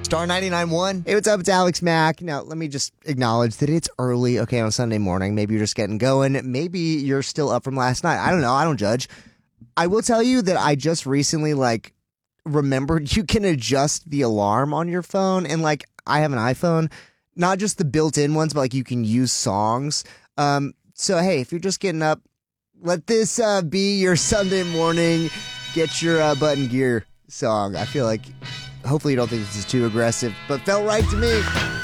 Star 99.1. Hey, what's up? It's Alex Mack. Now, let me just acknowledge that it's early, okay, on Sunday morning. Maybe you're just getting going. Maybe you're still up from last night. I don't know. I don't judge. I will tell you that I just recently, remembered you can adjust the alarm on your phone. And, I have an iPhone. Not just the built-in ones, but, you can use songs. So, hey, if you're just getting up, let this be your Sunday morning get your butt in gear song. I feel like, hopefully you don't think this is too aggressive, but felt right to me.